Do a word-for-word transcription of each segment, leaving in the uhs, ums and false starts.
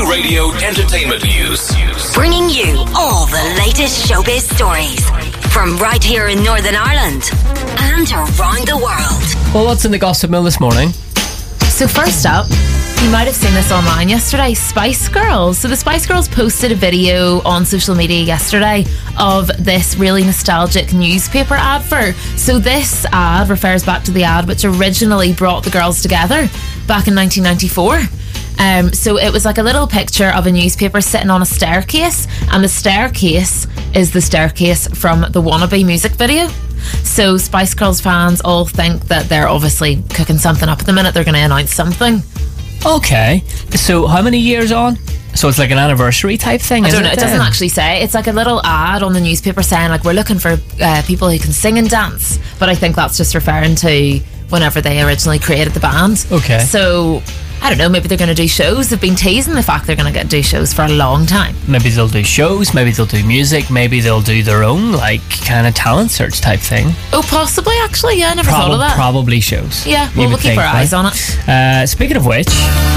Q Radio Entertainment News. Bringing you all the latest showbiz stories from right here in Northern Ireland and around the world. Well, what's in the gossip mill this morning? So first up, you might have seen this online yesterday, Spice Girls. So the Spice Girls posted a video on social media yesterday of this really nostalgic newspaper advert. So this ad refers back to the ad which originally brought the girls together back in nineteen ninety-four. Um, so it was like a little picture of a newspaper sitting on a staircase, and the staircase is the staircase from the Wannabe music video. So Spice Girls fans all think that they're obviously cooking something up at the minute. They're going to announce something. Okay, so how many years on? So it's like an anniversary type thing, I is don't know, it it doesn't then? actually say. It's like a little ad on the newspaper saying like, we're looking for uh, people who can sing and dance, but I think that's just referring to whenever they originally created the band. Okay. So I don't know, maybe they're going to do shows. They've been teasing the fact they're going to get do shows for a long time. Maybe they'll do shows, maybe they'll do music, maybe they'll do their own like kind of talent search type thing. Oh, possibly, actually, yeah, I never Prob- thought of that. Probably shows. Yeah, you well, we'll would keep think, our eyes right? on it. Uh, speaking of which,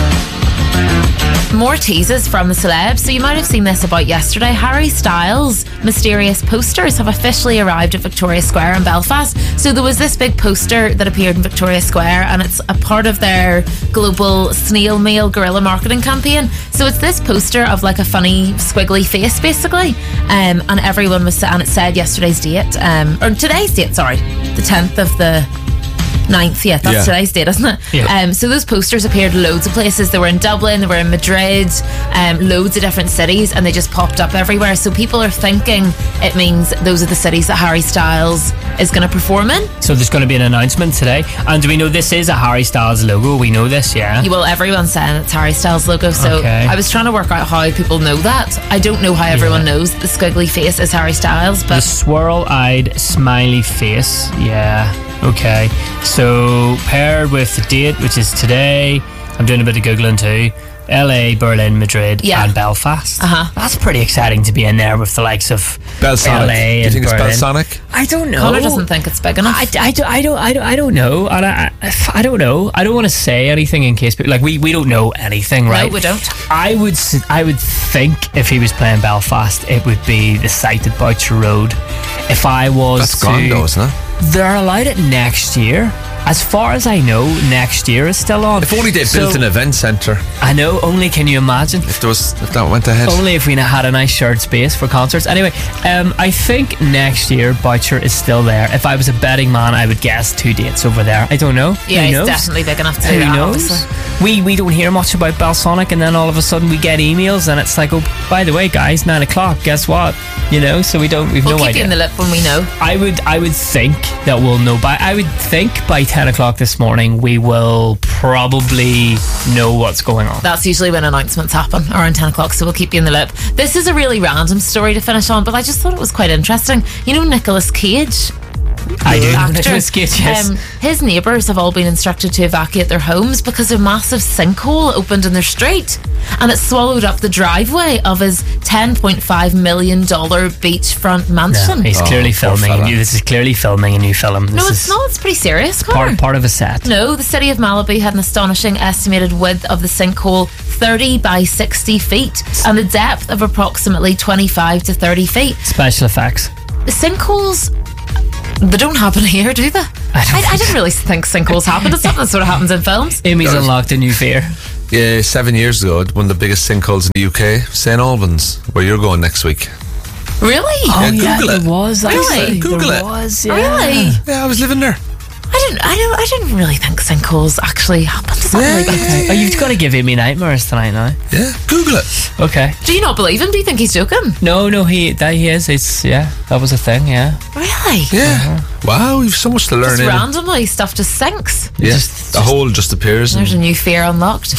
more teases from the celebs. So you might have seen this about yesterday. Harry Styles' mysterious posters have officially arrived at Victoria Square in Belfast. So there was this big poster that appeared in Victoria Square, and it's a part of their global snail mail guerrilla marketing campaign. So it's this poster of like a funny squiggly face basically, um, and everyone was, and it said yesterday's date, um, or today's date, sorry, the tenth of the ninth, yeah, that's Yeah. today's date, isn't it? Yeah. Um, so those posters appeared loads of places. They were in Dublin, they were in Madrid, um, loads of different cities, and they just popped up everywhere. So people are thinking it means those are the cities that Harry Styles is going to perform in. so there's going to be an announcement today, and do we know this is a Harry Styles logo? We know this, yeah. Well, everyone's saying it's Harry Styles logo, so Okay. I was trying to work out how people know that. I don't know how everyone knows the squiggly face is Harry Styles, The but swirl-eyed smiley face, yeah. Okay, so paired with the date, which is today, I'm doing a bit of Googling too. L A, Berlin, Madrid, Yeah. and Belfast. Uh-huh. That's pretty exciting to be in there with the likes of Belsonic. L A Do you and think it's Berlin. Belsonic? I don't know. Connor doesn't think it's big enough. I, I, don't- I don't I don't I don't know, and I, I I don't know. I don't want to say anything in case people, like we, we don't know anything, right? No, we don't. I would s- I would think if he was playing Belfast, it would be the site at Boucher Road. If I was That's to, gone though, isn't it? they're allowed it next year. As far as I know, next year is still on. If only they So- built an event centre. I know. Only can you imagine? If there was, if that went ahead. Only if we had a nice shared space for concerts. Anyway, um, I think next year Boucher is still there. If I was a betting man, I would guess two dates over there. I don't know. Yeah, Who he's knows? definitely big enough to do Who that, knows? obviously. We we don't hear much about Belsonic, and then all of a sudden we get emails, and it's like, oh, by the way, guys, nine o'clock. Guess what? You know, so we don't. We've We'll no keep idea. you in the loop when we know. I would I would think that we'll know by I would think by ten o'clock this morning we will probably know what's going on. That's usually when announcements happen, around ten o'clock, so we'll keep you in the loop. This is a really random story to finish on, but I just thought it was quite interesting. You know Nicolas Cage? I do. Actor. Nicolas Cage, yes. Um, his neighbours have all been instructed to evacuate their homes because a massive sinkhole opened in their street, and it swallowed up the driveway of his ten point five million dollars beachfront mansion. No, he's Oh, clearly poor filming. A fella. new, this is clearly filming a new film. This no, is it's not. It's pretty serious, Connor. part part of a set. No, the city of Malibu had an astonishing estimated width of the sinkhole thirty by sixty feet and a depth of approximately twenty-five to thirty feet. Special effects. Sinkholes, they don't happen here, do they? I don't I, I think didn't really think sinkholes happen. It's something that sort of happens in films. Amy's Does. unlocked a new fear. Yeah, seven years ago, one of the biggest sinkholes in the U K, Saint Albans, where you're going next week. Really? Oh Yeah, Google it. there was Really? actually. Google there it. was, yeah. Really? Yeah, I was living there. I didn't. I don't. I didn't really think sinkholes actually happened. Does that Yeah, really yeah, big? Oh, you've got to give Amy nightmares tonight now. Yeah, Google it. Okay. Do you not believe him? Do you think he's joking? No, no, he that he is. It's yeah, that was a thing. Yeah. Really? Yeah. Wow, you've so much to learn. Just in it. randomly stuff just sinks. Yeah, Just- the hole just appears. There's a new fear unlocked.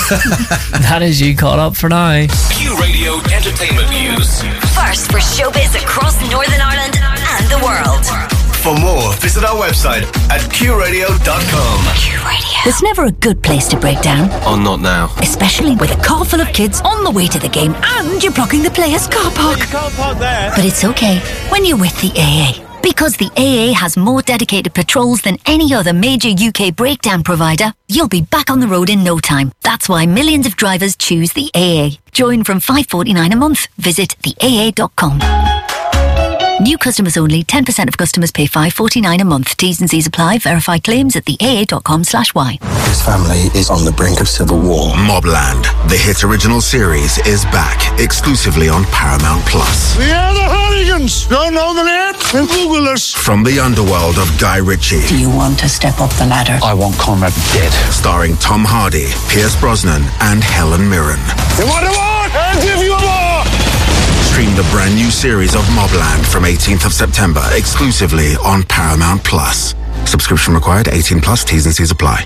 That is you caught up for now. Q Radio Entertainment News. First for showbiz across Northern Ireland and the world. For more, visit our website at q radio dot com. Q Radio. There's never a good place to break down, Oh, not now. especially with a car full of kids on the way to the game and you're blocking the players' car park. But it's okay when you're with the A A. Because the A A has more dedicated patrols than any other major U K breakdown provider, you'll be back on the road in no time. That's why millions of drivers choose the A A. Join from five pounds forty-nine a month. Visit the A A dot com. New customers only. ten percent of customers pay five pounds forty-nine a month. T's and C's apply. Verify claims at the A A dot com slash Y. His family is on the brink of civil war. Mobland, the hit original series, is back exclusively on Paramount Plus. We are the Hooligans. Don't know the name? Then Google us. From the underworld of Guy Ritchie. Do you want to step up the ladder? I want Conrad dead. Starring Tom Hardy, Pierce Brosnan, and Helen Mirren. You want a war? I'll give you a war. Stream the brand new series of Mobland from eighteenth of September exclusively on Paramount Plus. Subscription required. eighteen plus. T's and C's apply.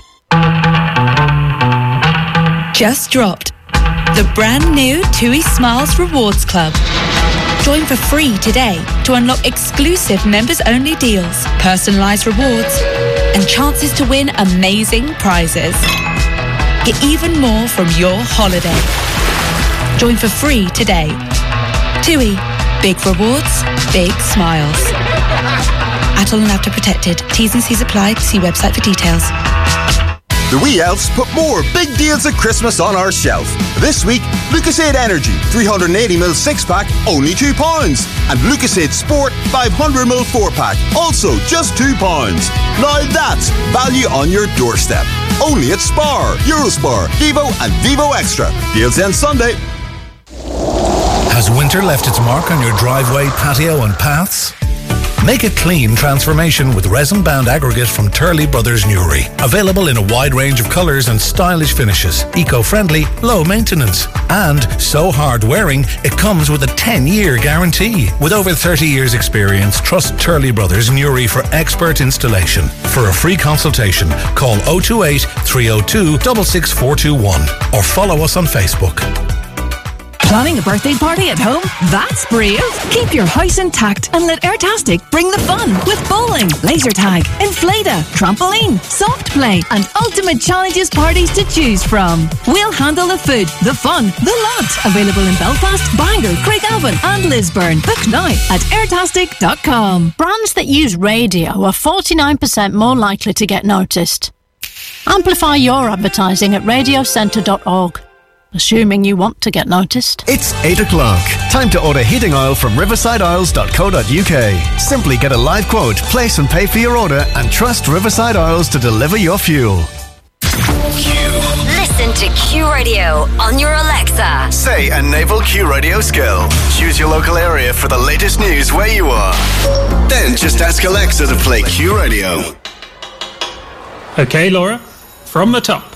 Just dropped the brand new TUI Smiles Rewards Club. Join for free today to unlock exclusive members-only deals, personalised rewards, and chances to win amazing prizes. Get even more from your holiday. Join for free today. TUI. Big rewards, big smiles. Adult and after protected. T's and C's apply. See website for details. The wee elves put more big deals at Christmas on our shelf. This week, Lucasade Energy three hundred eighty milliliter six pack, only two pounds. And Lucasade Sport five hundred milliliter four pack, also just two pounds. Now that's value on your doorstep. Only at Spar, Eurospar, Vivo and Vivo Extra. Deals end Sunday. Has winter left its mark on your driveway, patio and paths? Make a clean transformation with resin-bound aggregate from Turley Brothers Newry. Available in a wide range of colours and stylish finishes. Eco-friendly, low maintenance. And so hard-wearing, it comes with a ten-year guarantee. With over thirty years experience, trust Turley Brothers Newry for expert installation. For a free consultation, call oh two eight, three oh two, six six four two one or follow us on Facebook. Planning a birthday party at home? That's brave. Keep your house intact and let Airtastic bring the fun with bowling, laser tag, inflata, trampoline, soft play and ultimate challenges parties to choose from. We'll handle the food, the fun, the lot. Available in Belfast, Bangor, Craigavon and Lisburn. Book now at airtastic dot com. Brands that use radio are forty-nine percent more likely to get noticed. Amplify your advertising at radio centre dot org. Assuming you want to get noticed. It's eight o'clock. Time to order heating oil from riverside oils dot co dot uk. Simply get a live quote, place and pay for your order, and trust Riverside Oils to deliver your fuel. Listen to Q Radio on your Alexa. Say a naval Q Radio skill. Choose your local area for the latest news where you are. Then just ask Alexa to play Q Radio. Okay, Laura, from the top.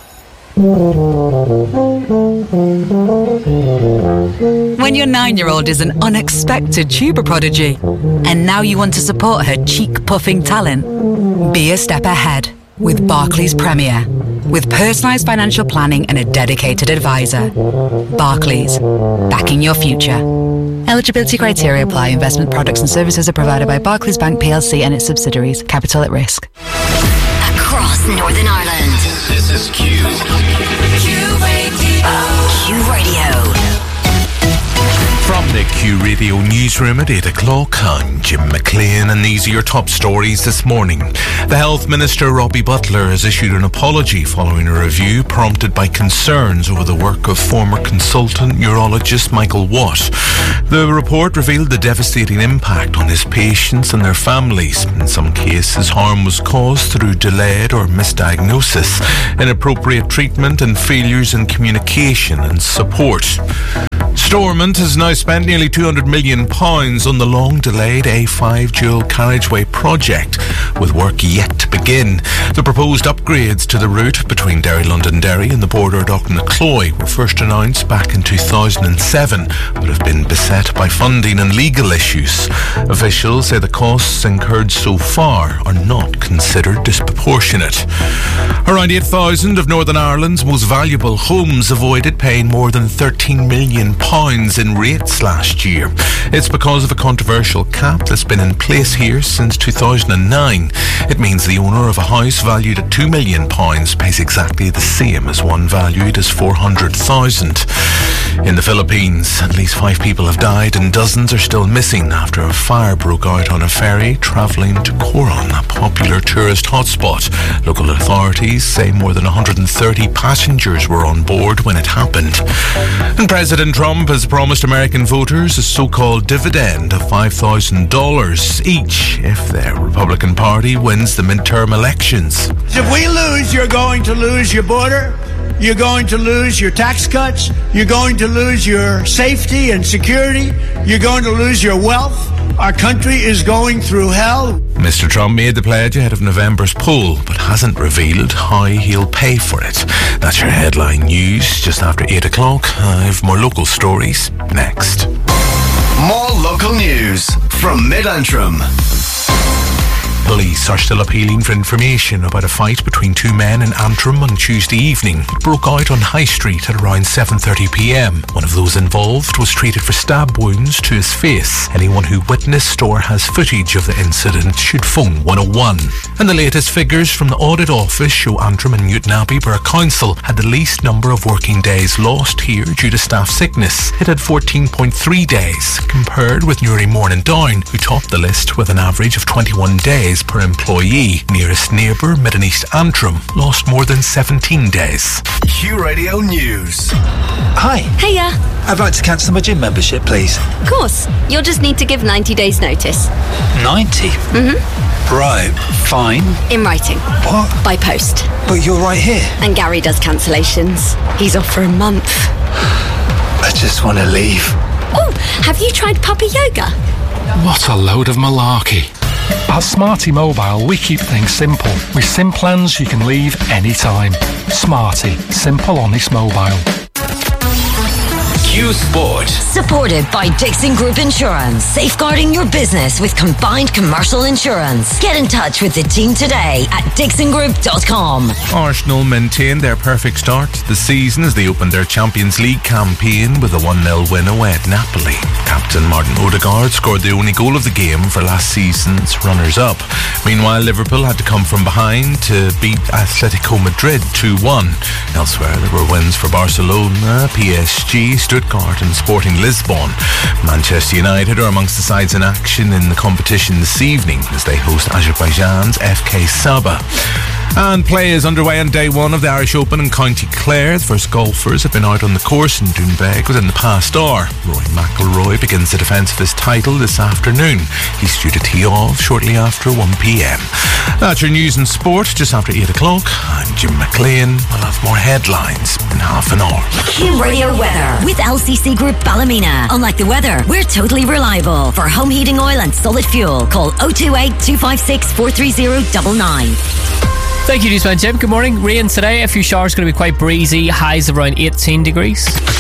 When your nine-year-old is an unexpected tuber prodigy and now you want to support her cheek-puffing talent, be a step ahead with Barclays Premier. With personalised financial planning and a dedicated advisor. Barclays, backing your future. Eligibility criteria apply. Investment products and services are provided by Barclays Bank P L C and its subsidiaries. Capital at risk. Across Northern Ireland. This is Q. Q Radio. Q Radio. From the Q Radio newsroom at eight o'clock, I'm Jim McLean and these are your top stories this morning. The Health Minister, Robbie Butler, has issued an apology following a review prompted by concerns over the work of former consultant neurologist Michael Watt. The report revealed the devastating impact on his patients and their families. In some cases, harm was caused through delayed or misdiagnosis, inappropriate treatment and failures in communication and support. Stormont has now spent nearly two hundred million pounds on the long-delayed A five dual carriageway project, with work yet to begin. The proposed upgrades to the route between Derry Londonderry and the border at Auckland-Cloy were first announced back in two thousand seven, but have been beset by funding and legal issues. Officials say the costs incurred so far are not considered disproportionate. Around eight thousand of Northern Ireland's most valuable homes avoided paying more than thirteen million pounds in rates last year. It's because of a controversial cap that's been in place here since two thousand nine. It means the owner of a house valued at two million pounds pays exactly the same as one valued as four hundred thousand. In the Philippines, at least five people have died and dozens are still missing after a fire broke out on a ferry travelling to Coron, a popular tourist hotspot. Local authorities say more than one hundred thirty passengers were on board when it happened. And President Trump has promised American voters a so-called dividend of five thousand dollars each if the Republican Party wins the midterm elections. If we lose, you're going to lose your border. You're going to lose your tax cuts. You're going to lose your safety and security. You're going to lose your wealth. Our country is going through hell. Mister Trump made the pledge ahead of November's poll, but hasn't revealed how he'll pay for it. That's your headline news just after eight o'clock. I have more local stories next. More local news from Mid-Antrim. Police are still appealing for information about a fight between two men in Antrim on Tuesday evening. It broke out on High Street at around seven thirty p m. One of those involved was treated for stab wounds to his face. Anyone who witnessed or has footage of the incident should phone one oh one. And the latest figures from the Audit Office show Antrim and Newtownabbey Borough Council had the least number of working days lost here due to staff sickness. It had fourteen point three days, compared with Newry Morning Down, who topped the list with an average of twenty-one days per employee. Nearest neighbour, Mid and East Antrim, lost more than seventeen days. Q Radio News. Hi. Hiya. I'd like to cancel my gym membership, please. Of course. You'll just need to give ninety days notice. ninety? Mm-hmm. Right. Fine. In writing. What? By post. But you're right here. And Gary does cancellations. He's off for a month. I just want to leave. Oh, have you tried puppy yoga? What a load of malarkey. At Smarty Mobile, we keep things simple. With SIM plans you can leave anytime. Smarty. Simple, honest mobile. Q Sport. Supported by Dixon Group Insurance. Safeguarding your business with combined commercial insurance. Get in touch with the team today at dixon group dot com. Arsenal maintained their perfect start to the season as they opened their Champions League campaign with a one nil win away at Napoli. Captain Martin Odegaard scored the only goal of the game for last season's runners-up. Meanwhile, Liverpool had to come from behind to beat Atletico Madrid two one. Elsewhere, there were wins for Barcelona, P S G, Stuttgart and Sporting Lisbon. Manchester United are amongst the sides in action in the competition this evening as they host Azerbaijan's F K Sabah. And play is underway on day one of the Irish Open in County Clare. The first golfers have been out on the course in Doonbeg within the past hour. Rory McIlroy begins the defence of his title this afternoon. He's due to tee off shortly after one p m. That's your news and sport just after eight o'clock. I'm Jim McLean. We'll have more headlines in half an hour. Q Radio Weather with L C C Group Ballymena. Unlike the weather, we're totally reliable. For home heating oil and solid fuel, call oh two eight, two five six, four three oh nine nine. Thank you, Newsman Jim. Good morning. Rain today. A few showers, going to be quite breezy. Highs around eighteen degrees.